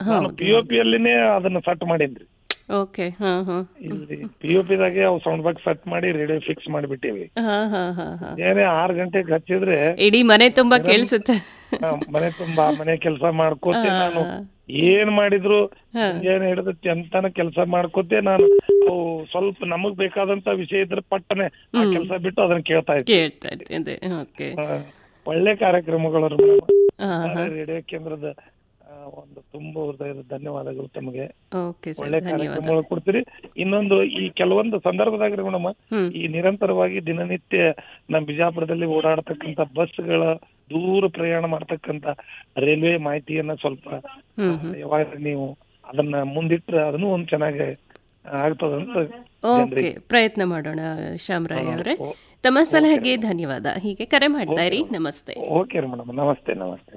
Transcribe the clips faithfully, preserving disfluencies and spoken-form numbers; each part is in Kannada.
ನಾನು ಹೌದು ಪಿ ಒ ಪಿ ಅಲ್ಲಿನೇ ಅದನ್ನ ಸೆಟ್ ಮಾಡೀನ್ರಿ. ಓಕೆ ಹಾ ಹಾ ಇಲ್ಲಿ ಪಿ ಒ ಪಿ ದಾಗೆ ಅವು ಸೌಂಡ್ ಬಾಕ್ಸ್ ಸೆಟ್ ಮಾಡಿ ರೇಡಿಯೋ ಫಿಕ್ಸ್ ಮಾಡಿಬಿಟ್ಟಿವಿ. ಹಾ ಹಾ ಹಾ ಹಾ ಏನೇ ಆರು ಗಂಟೆಗೆ ಹಚ್ಚಿದ್ರೆ ಇಡೀ ಮನೆ ತುಂಬಾ ಕೇಳಿಸುತ್ತೆ. ಆ, ಮನೆ ತುಂಬಾ ಮನೆ ಕೆಲಸ ಮಾಡ್ಕೋತೆ ನಾನು ಏನ್ ಮಾಡಿದ್ರು ಮುಂಜಾನೆ ಹಿಡಿದು ಎಂತಾನ ಕೆಲಸ ಮಾಡ್ಕೋತೆ ನಾನು. ಅವು ಸ್ವಲ್ಪ ನಮಗ್ ಬೇಕಾದಂತ ವಿಷಯ ಇದ್ರೆ ಪಟ್ಟನೆ ಆ ಕೆಲಸ ಬಿಟ್ಟು ಅದನ್ನ ಕೇಳ್ತಾ ಇದ್ದೆ. ಕೇಳ್ತಾ ಇದ್ದೆ. ಓಕೆ ಆ, ಒಳ್ಳೆ ಕಾರ್ಯಕ್ರಮಗಳು ಹಾ ಹಾ ರೇಡಿಯೋ ಕೇಂದ್ರದ ಆ, ಒಂದು ತುಂಬ ಹೃದಯದ ಧನ್ಯವಾದಗಳು ತಮಗೆ. ಓಕೆ ಒಳ್ಳೆ ಸರ್ ಧನ್ಯವಾದ. ಕಾರ್ಯಕ್ರಮಗಳು ಕೊಡ್ತೀರಿ. ಇನ್ನೊಂದು ಈ ಕೆಲವೊಂದು ಸಂದರ್ಭದಾಗ ಮೇಡಮ್ ಹ್ಮ್ ಈ ನಿರಂತರವಾಗಿ ದಿನನಿತ್ಯ ನಮ್ಮ ಬಿಜಾಪುರದಲ್ಲಿ ಓಡಾಡ್ತಕ್ಕಂಥ ಬಸ್ಗಳ ದೂರ ಪ್ರಯಾಣ ಮಾಡ್ತಕ್ಕಂಥ ರೈಲ್ವೆ ಮಾಹಿತಿಯನ್ನ ಸ್ವಲ್ಪ ಹ್ಮ್ ಹ್ಮ್ ಯಾವಾಗ ನೀವು ಅದನ್ನ ಮುಂದಿಟ್ರೆ ಅದನ್ನು ಒಂದು ಚೆನ್ನಾಗಿ ಆಗ್ತದಂತ ಓಕೆ ಪ್ರಯತ್ನ ಮಾಡೋಣ ಶ್ಯಾಮರಾಯ್ ಅವರೇ. ತಮ್ಮ ಸಲಹೆಗೆ ಧನ್ಯವಾದ. ಹೀಗೆ ಕರೆ ಮಾಡ್ತಾ ಇರಿ. ನಮಸ್ತೆ. ಓಕೆ ರೀ ಮೇಡಮ್, ನಮಸ್ತೆ ನಮಸ್ತೆ.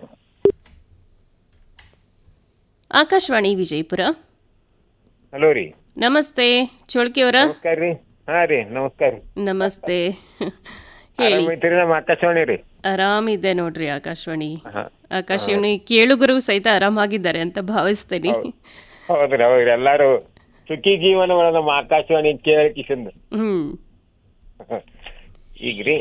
ಆಕಾಶವಾಣಿ ವಿಜಯಪುರ. ಹಲೋ ರೀ. ನಮಸ್ತೆ ಚೋಳ್ಕಿಯವರ. ನಮಸ್ಕಾರ ರೀ. ಹಾ ರೀ ನಮಸ್ಕಾರ. ನಮಸ್ತೆ ಹೇಳಿ. ಆರಾಮೈತ್ರಿ ನಮ್ಮ ಆಕಾಶವಾಣಿ ರೀ? ಆರಾಮಿದೆ ನೋಡ್ರಿ ಆಕಾಶವಾಣಿ. ಆಕಾಶವಾಣಿ ಕೇಳುಗರು ಸಹಿತ ಆರಾಮಾಗಿದ್ದಾರೆ ಅಂತ ಭಾವಿಸ್ತೇನೆ. ಹೌದ್ರಿ ಹೌದ್ರಿ, ಎಲ್ಲಾರು ಸುಖಿ ಜೀವನಗಳ ನಮ್ಮ ಆಕಾಶವಾಣಿ ಕೇಳಕಿಸಿಂದ. ಹ್ಮ್ ಈಗ್ರಿ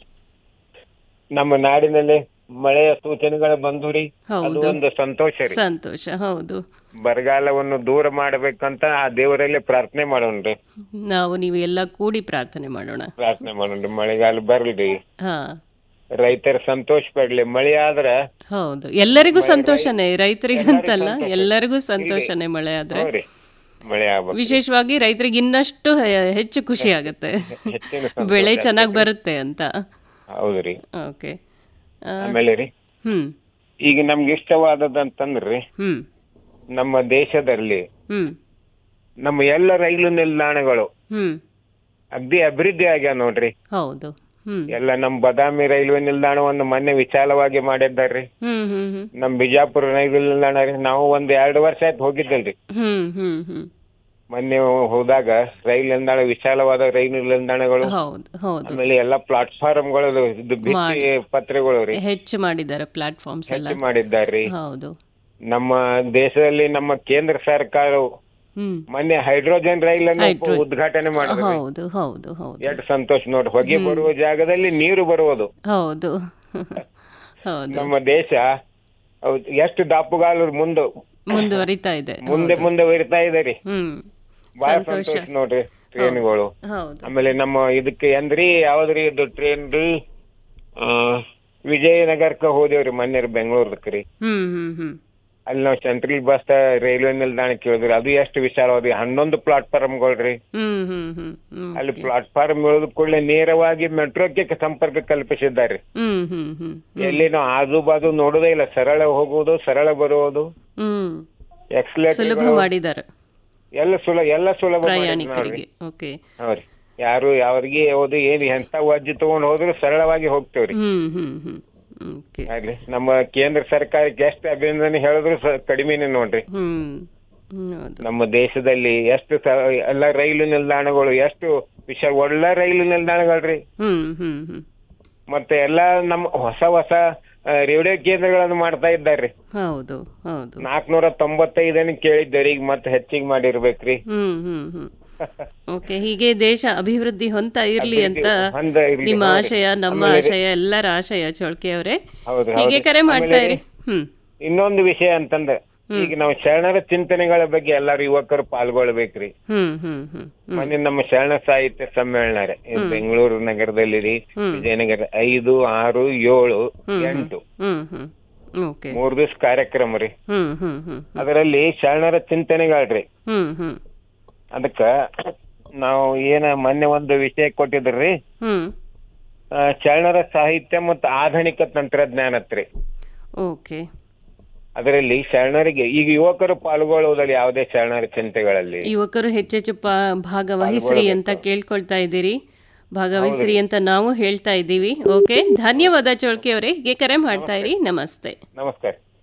ನಮ್ಮ ನಾಡಿನಲ್ಲಿ ಮಳೆಯ ಸೂಚನೆಗಳು ಬಂದು ರೀ, ಅದು ಒಂದು ಸಂತೋಷ ರೀ. ಸಂತೋಷ. ಹೌದು, ಬರಗಾಲವನ್ನು ದೂರ ಮಾಡ್ಬೇಕಂತ ಆ ದೇವರಲ್ಲಿ ಪ್ರಾರ್ಥನೆ ಮಾಡೋಣ್ರಿ. ನಾವು ನೀವು ಎಲ್ಲ ಕೂಡಿ ಪ್ರಾರ್ಥನೆ ಮಾಡೋಣ. ಪ್ರಾರ್ಥನೆ ಮಾಡೋಣ್ರಿ, ಮಳೆಗಾಲ ಬರ್ಲಿ, ಹಾ ರೈತರ ಸಂತೋಷ ಪಡ್ಲಿ. ಮಳೆ ಆದ್ರ ಹೌದು ಎಲ್ಲರಿಗೂ ಸಂತೋಷನೇ, ರೈತರಿಗಂತಲ್ಲ ಎಲ್ಲರಿಗೂ ಸಂತೋಷನೇ ಮಳೆ ಆದ್ರೆ. ಮಳೆ ಆಗ್ಬೇಕು, ವಿಶೇಷವಾಗಿ ರೈತರಿಗೆ ಇನ್ನಷ್ಟು ಹೆಚ್ಚು ಖುಷಿ ಆಗತ್ತೆ, ಬೆಳೆ ಚೆನ್ನಾಗಿ ಬರುತ್ತೆ ಅಂತ. ಹೌದ್ರಿ. ಓಕೆ ಆಮೇಲೆ ರೀ ಹ್ಮ್ ಈಗ ನಮ್ಗೆ ಇಷ್ಟವಾದದಂತಂದ್ರಿ, ಹ್ಮ್ ನಮ್ಮ ದೇಶದಲ್ಲಿ ಹ್ಮ್ ನಮ್ಮ ಎಲ್ಲ ರೈಲು ನಿಲ್ದಾಣಗಳು ಹ್ಮ್ ಅಗ್ದಿ ಅಭಿವೃದ್ಧಿ ಆಗ್ಯಾವ ನೋಡ್ರಿ. ಹೌದು. ಹ್ಮ್ ಎಲ್ಲ ನಮ್ ಬಾದಾಮಿ ರೈಲ್ವೆ ನಿಲ್ದಾಣವನ್ನು ಮೊನ್ನೆ ವಿಶಾಲವಾಗಿ ಮಾಡಿದ್ದಾರ್ರಿ. ಹ್ಮ್ ಹ್ಮ್ ಹ್ಮ್ ನಮ್ ಬಿಜಾಪುರ ರೈಲ್ವೆ ನಿಲ್ದಾಣ ರೀ, ನಾವು ಒಂದ್ ಎರಡು ವರ್ಷ ಆಯ್ತು ಹೋಗಿದ್ದಲ್ರಿ. ಹ್ಮ್ ಹ್ಮ್ ಹ್ಮ್ ಮೊನ್ನೆ ಹೋದಾಗ ರೈಲು ನಿಲ್ದಾಣ, ವಿಶಾಲವಾದ ರೈಲು ನಿಲ್ದಾಣಗಳು, ಹೌದು ಹೌದು, ಆಮೇಲೆ ಎಲ್ಲಾ ಪ್ಲಾಟ್ಫಾರ್ಮ್ಗಳು, ಇದು ಭಿತ್ತಿ ಪತ್ರೆಗಳು ರೀ ಹೆಚ್ಚು ಮಾಡಿದ್ದಾರೆ, ಪ್ಲಾಟ್ಫಾರ್ಮ್ಸ್ ಎಲ್ಲ ಹೆಚ್ಚು ಮಾಡಿದ್ದಾರ್ರಿ. ಹೌದು. ನಮ್ಮ ದೇಶದಲ್ಲಿ ನಮ್ಮ ಕೇಂದ್ರ ಸರ್ಕಾರ ಹ್ಮ್ ಮೊನ್ನೆ ಹೈಡ್ರೋಜನ್ ರೈಲ್ ಅನ್ನು ಉದ್ಘಾಟನೆ ಮಾಡಿದ್ರು. ಹೌದು ಹೌದು ಹೌದು, ಎಷ್ಟು ಸಂತೋಷ ನೋಡಿ. ಹೊಗೆ ಬರುವ ಜಾಗದಲ್ಲಿ ನೀರು ಬರುವುದು. ಹೌದು ಹೌದು, ನಮ್ಮ ದೇಶ ಎಷ್ಟು ದಾಪುಗಾಲು ಮುಂದೆ ಮುಂದುವರಿತಾ ಇದೆ, ಮುಂದೆ ಮುಂದೆ ಬರಿತಾ ಇದೆ ರೀ. ಹ್ಮ್ ಬಹಳ ಸಂತೋಷ ನೋಡ್ರಿ ಟ್ರೈನ್ಗಳು. ಆಮೇಲೆ ನಮ್ಮ ಇದಕ್ಕೆ ಅಂದ್ರಿ ಯಾವ್ದ್ರಿ ಇದು ಟ್ರೈನ್ ರೀ, ಆ ವಿಜಯನಗರಕ್ಕೆ ಹೋದೇವ್ರಿ ಮೊನ್ನೆ ಬೆಂಗಳೂರ್ದಕ್ಕೆ ರೀ. ಹ್ಮ್ ಹ್ಮ್ ಹ್ಮ್ ಅಲ್ಲಿ ನಾವು ಸೆಂಟ್ರಲ್ ಬಸ್ ರೈಲ್ವೆ ನಿಲ್ದಾಣಕ್ಕೆ ಕೇಳಿದ್ರಿ, ಅದು ಎಷ್ಟು ವಿಶಾಲವಾದ ಹನ್ನೊಂದು ಪ್ಲಾಟ್ಫಾರ್ಮ್ಗಳ್ರಿ. ಹ್ಮ್ ಹ್ಮ್ ಹ್ಮ್ ಅಲ್ಲಿ ಪ್ಲಾಟ್ಫಾರ್ಮ್ ಇಳಿದ ಕೂಡಲೇ ನೇರವಾಗಿ ಮೆಟ್ರೋಕ್ಕೆ ಸಂಪರ್ಕ ಕಲ್ಪಿಸಿದ್ದಾರೆ. ಹ್ಮ್ ಹ್ಮ್ ಹ್ಮ್ ಎಲ್ಲಿ ನಾವು ಆಜು ಬಾಜು ನೋಡುದೇ ಇಲ್ಲ, ಸರಳ ಹೋಗುವುದು, ಸರಳ ಬರುವುದು, ಹ್ಮ್ ಎಕ್ಸಲೇಟರ್ ಸುಲಭ ಮಾಡಿದ್ದಾರೆ ಎಲ್ಲ ಸುಲಭ ಎಲ್ಲ ಸುಲಭ ಪ್ರಯಾಣಿಕರಿಗೆ. ಓಕೆ ಹೌದ್ರಿ, ಯಾರು ಯಾವ್ರಿಗೆ ಯಾವ್ದು ಏನ್ ಎಂತ ವಜ್ಜಿ ತಗೊಂಡ್ ಹೋದ್ರು ಸರಳವಾಗಿ ಹೋಗ್ತೇವ್ರಿ. ಹ್ಮ್ ಹ್ಮ್ ಹ್ಮ್ ಆಗ್ಲಿ ನಮ್ಮ ಕೇಂದ್ರ ಸರ್ಕಾರಕ್ಕೆ ಎಷ್ಟು ಅಭಿನಂದನೆ ಹೇಳಿದ್ರು ಕಡಿಮೆನೆ ನೋಡ್ರಿ. ನಮ್ಮ ದೇಶದಲ್ಲಿ ಎಷ್ಟು ಎಲ್ಲ ರೈಲು ನಿಲ್ದಾಣಗಳು, ಎಷ್ಟು ವಿಶಾಲ ಒಳ್ಳೆ ರೈಲು ನಿಲ್ದಾಣಗಳ್ರಿ. ಮತ್ತೆ ಎಲ್ಲಾ ನಮ್ಮ ಹೊಸ ಹೊಸ ರೇಡಿಯೋ ಕೇಂದ್ರಗಳನ್ನು ಮಾಡ್ತಾ ಇದ್ದಾರ್ರಿ. ಹೌದು ಹೌದು, ನಾಲ್ಕನೂರ ತೊಂಬತ್ತೈದನ್ನು ಕೇಳಿದ್ದಾರೆ, ಈಗ ಮತ್ತೆ ಹೆಚ್ಚಿಗೆ ಮಾಡಿರ್ಬೇಕ್ರಿ. ಹ್ಮ್ ಹ್ಮ್ ಹ್ಮ್ ಓಕೆ, ಹೀಗೆ ದೇಶ ಅಭಿವೃದ್ಧಿ ಹೊಂತ ಇರ್ಲಿ ಅಂತ ನಿಮ್ಮ ಆಶಯ, ನಮ್ಮ ಆಶಯ, ಎಲ್ಲರ ಆಶಯ ಚೋಳ್ಕೆ ಅವರೇ. ಹೀಗೆ ಕರೆ ಮಾಡ್ತಾ ಇರಿ. ಹ್ಮ್ ಇನ್ನೊಂದು ವಿಷಯ ಅಂತಂದ್ರೆ, ಈಗ ನಾವು ಶರಣರ ಚಿಂತನೆಗಳ ಬಗ್ಗೆ ಎಲ್ಲಾರು ಯುವಕರು ಪಾಲ್ಗೊಳ್ಬೇಕ್ರಿ. ಹ್ಮ್ ಹ್ಮ್ ಹ್ಮ್ ಮೊನ್ನೆ ನಮ್ಮ ಶರಣ ಸಾಹಿತ್ಯ ಸಮ್ಮೇಳನ ರೀ ಬೆಂಗಳೂರು ನಗರದಲ್ಲಿ ರೀ, ವಿಜಯನಗರ ಐದು ಆರು ಏಳು ಎಂಟು ಮೂರ್ ದಿವ್ಸ ಕಾರ್ಯಕ್ರಮ ರೀ. ಅದರಲ್ಲಿ ಶರಣರ ಚಿಂತನೆಗಳ್ರಿ. ಅದಕ್ಕ ನಾವು ಏನ ಮೊನ್ನೆ ಒಂದು ವಿಷಯ ಕೊಟ್ಟಿದ್ರಿ, ಶರಣರ ಸಾಹಿತ್ಯ ಮತ್ತು ಆಧುನಿಕ ತಂತ್ರಜ್ಞಾನತ್ರಿ. ಓಕೆ, ಅದರಲ್ಲಿ ಶರಣರಿಗೆ ಈಗ ಯುವಕರು ಪಾಲ್ಗೊಳ್ಳುವುದಲ್ಲಿ ಯಾವುದೇ ಶರಣರ ಚಿಂತೆಗಳಲ್ಲಿ ಯುವಕರು ಹೆಚ್ಚೆಚ್ಚು ಭಾಗವಹಿಸ್ರಿ ಅಂತ ಕೇಳ್ಕೊಳ್ತಾ ಇದ್ದೀರಿ. ಭಾಗವಹಿಸ್ರಿ ಅಂತ ನಾವು ಹೇಳ್ತಾ ಇದ್ದೀವಿ. ಓಕೆ, ಧನ್ಯವಾದ ಚೋಳ್ಕೆ ಅವರೇ, ಹೀಗೆ ಕರೆ ಮಾಡ್ತಾ ಇರಿ. ನಮಸ್ತೆ. ನಮಸ್ಕಾರ.